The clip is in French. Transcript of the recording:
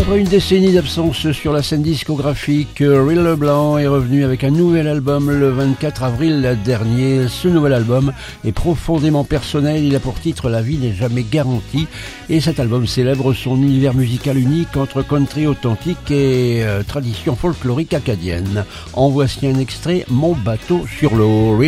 Après une décennie d'absence sur la scène discographique, Real Leblanc est revenu avec un nouvel album le 24 avril dernier. Ce nouvel album est profondément personnel, il a pour titre La vie n'est jamais garantie et cet album célèbre son univers musical unique entre country authentique et tradition folklorique acadienne. En voici un extrait, Mon bateau sur l'eau.